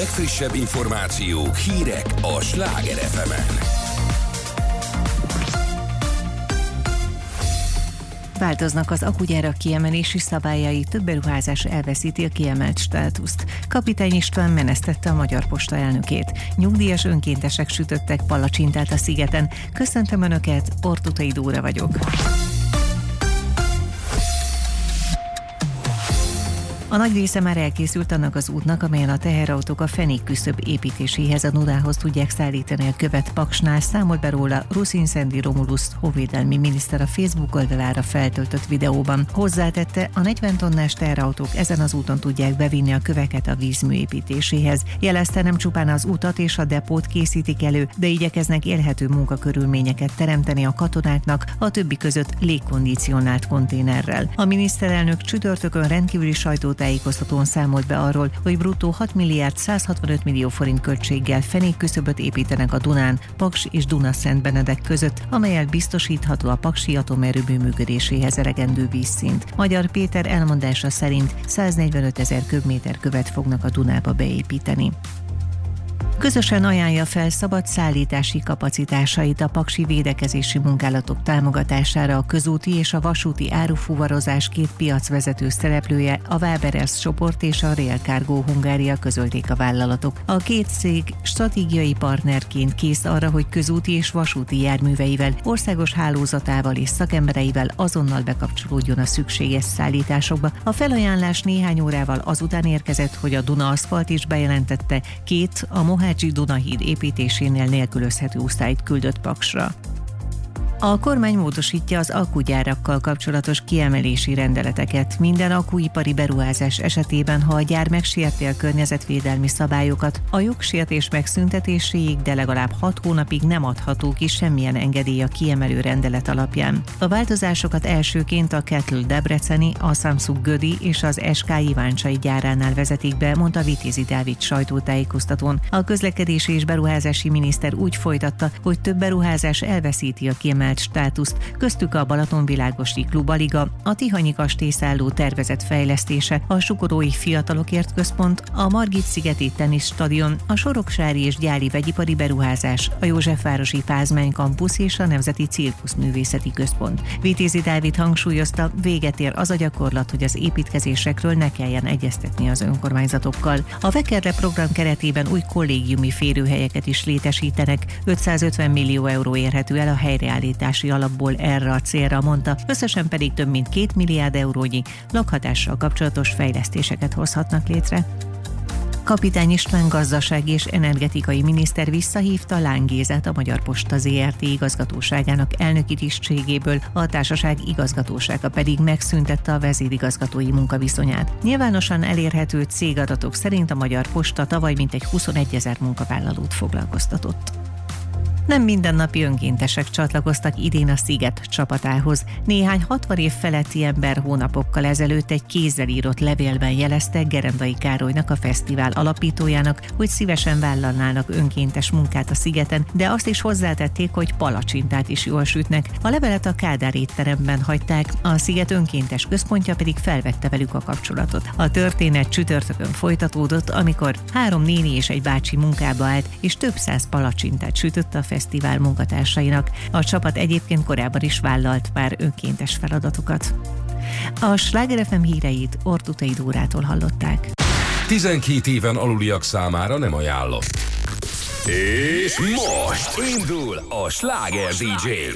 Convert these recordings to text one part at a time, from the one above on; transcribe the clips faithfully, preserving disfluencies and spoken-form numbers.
legfrissebb információk, hírek a Sláger ef emen. Változnak az akugyárak kiemelési szabályai, több beruházás elveszíti a kiemelt státuszt. Kapitány István menesztette a Magyar Posta elnökét. Nyugdíjas önkéntesek sütöttek palacsintát a szigeten. Köszöntöm Önöket, Ortutai Dóra vagyok. A nagy része már elkészült annak az útnak, amelyen a teherautók a fenékküszöb építéséhez a Dunához tudják szállítani a követ Paksnál, számolt be róla Ruszin Szendi Romulus honvédelmi miniszter a Facebook oldalára feltöltött videóban. Hozzátette, a negyven tonnás teherautók ezen az úton tudják bevinni a köveket a vízmű építéséhez. Jelezte, nem csupán az utat és a depót készítik elő, de igyekeznek élhető munkakörülményeket teremteni a katonáknak, a többi között légkondicionált konténerrel. A miniszterelnök csütörtökön rendkívüli sajtót tájékoztatón számolt be arról, hogy bruttó hat milliárd száz hatvanöt millió forint költséggel fenékküszöböt építenek a Dunán, Paks és Duna-Szentbenedek között, amellyel biztosítható a paksi atomerőmű működéséhez elegendő vízszint. Magyar Péter elmondása szerint száznegyvenöt ezer köbméter követ fognak a Dunába beépíteni. Közösen ajánlja fel szabad szállítási kapacitásait a paksi védekezési munkálatok támogatására a közúti és a vasúti árufuvarozás két piacvezető szereplője, a Waberers csoport és a Rail Cargo Hungária, közölték a vállalatok. A két cég stratégiai partnerként kész arra, hogy közúti és vasúti járműveivel, országos hálózatával és szakembereivel azonnal bekapcsolódjon a szükséges szállításokba. A felajánlás néhány órával azután érkezett, hogy a Duna Aszfalt is bejelentette, két a Mohácsi Dunahíd építésénél nélkülözhető osztályt küldött Paksra. A kormány módosítja az akkugyárakkal kapcsolatos kiemelési rendeleteket. Minden akkuipari beruházás esetében, ha a gyár megsérti a környezetvédelmi szabályokat, a jogsértés megszüntetéséig, de legalább hat hónapig nem adható ki semmilyen engedély a kiemelő rendelet alapján. A változásokat elsőként a Kettle debreceni, a Samsung Gödi és az es ká Iváncsai gyáránál vezetik be, mondta Vitézi Dávid sajtótájékoztatón. A közlekedési és beruházási miniszter úgy folytatta, hogy több beruházás elveszíti a kiemelt státuszt, köztük a Balatonvilágosi Klubaliga, a Tihanyi kastélyszálló tervezett fejlesztése, a Sukorói Fiatalokért Központ, a Margit-szigeti teniszstadion, a Soroksári és Gyáli vegyipari beruházás, a Józsefvárosi Pázmány kampusz és a Nemzeti Cirkuszművészeti Központ. Vitézi Dávid hangsúlyozta, véget ér az a gyakorlat, hogy az építkezésekről ne kelljen egyeztetni az önkormányzatokkal. A Vekerle program keretében új kollégiumi férőhelyeket is létesítenek, ötszázötven millió euró érhető el a helyreállítás alapból erre a célra, mondta, összesen pedig több mint két milliárd eurónyi lakhatással kapcsolatos fejlesztéseket hozhatnak létre. Kapitány István gazdasági és energetikai miniszter visszahívta Láng Gézát a Magyar Posta zé er té igazgatóságának elnöki tisztségéből, a társaság igazgatósága pedig megszüntette a vezérigazgatói munkaviszonyát. Nyilvánosan elérhető cégadatok szerint a Magyar Posta tavaly mintegy huszonegyezer munkavállalót foglalkoztatott. Nem mindennapi önkéntesek csatlakoztak idén a Sziget csapatához. Néhány hatvan év feletti ember hónapokkal ezelőtt egy kézzel írott levélben jelezte Gerendai Károlynak, a fesztivál alapítójának, hogy szívesen vállalnának önkéntes munkát a szigeten, de azt is hozzátették, hogy palacsintát is jól sütnek. A levelet a Kádár étteremben hagyták, a Sziget önkéntes központja pedig felvette velük a kapcsolatot. A történet csütörtökön folytatódott, amikor három néni és egy bácsi munkába állt, és több száz palacsintát sütött a fesztivál munkatársainak. A csapat egyébként korábban is vállalt már önkéntes feladatokat. A Sláger ef em híreit Ortutai Dórától hallották. tizenkét éven aluliak számára nem ajánlott. És most indul a Sláger dé dzsé.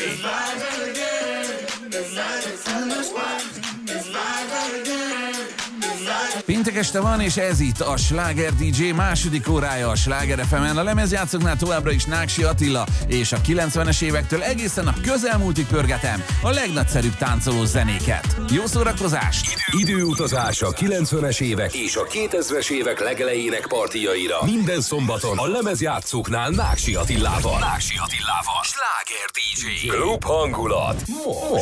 Péntek este van, és ez itt a Sláger dé dzsé második órája a Sláger ef emen. A lemezjátszóknál továbbra is Náksi Attila, és a kilencvenes évektől egészen a közelmúltig pörgetem a legnagyszerűbb táncoló zenéket. Jó szórakozást! Időutazás a kilencvenes évek és a kétezres évek legelejének partiaira. Minden szombaton a lemezjátszóknál Náksi Attilával. Náksi Attilával. Sláger dé dzsé. Klub hangulat. Most.